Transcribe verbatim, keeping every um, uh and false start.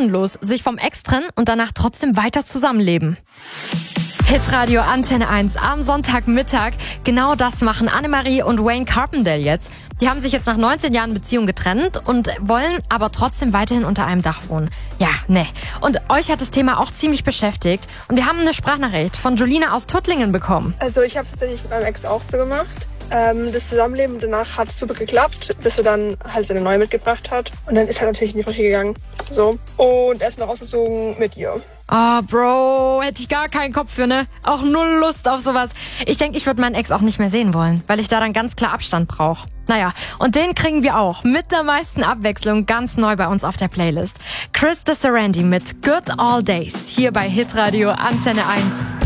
bodenlos, sich vom Ex trennen und danach trotzdem weiter zusammenleben. Hitradio Antenne eins am Sonntagmittag. Genau das machen Annemarie und Wayne Carpendale jetzt. Die haben sich jetzt nach neunzehn Jahren Beziehung getrennt und wollen aber trotzdem weiterhin unter einem Dach wohnen. Ja, ne. Und euch hat das Thema auch ziemlich beschäftigt. Und wir haben eine Sprachnachricht von Julina aus Tuttlingen bekommen. Also ich habe es tatsächlich mit meinem Ex auch so gemacht. Ähm, das Zusammenleben danach hat super geklappt, bis er dann halt seine neue mitgebracht hat. Und dann ist er natürlich in die Brüche gegangen. So. Und er ist noch ausgezogen mit ihr. Oh, Bro, hätte ich gar keinen Kopf für, ne? Auch null Lust auf sowas. Ich denke, ich würde meinen Ex auch nicht mehr sehen wollen, weil ich da dann ganz klar Abstand brauche. Naja, und den kriegen wir auch mit der meisten Abwechslung ganz neu bei uns auf der Playlist. Chris de Sarandi mit Good All Days hier bei Hitradio Antenne eins.